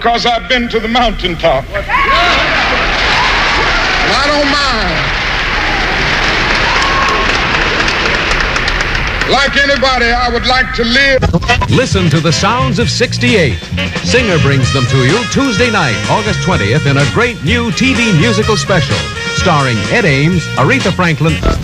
because I've been to the mountaintop. And I don't mind. Like anybody, I would like to live. Listen to the sounds of 68. Singer brings them to you Tuesday night, August 20th, in a great new TV musical special starring Ed Ames, Aretha Franklin.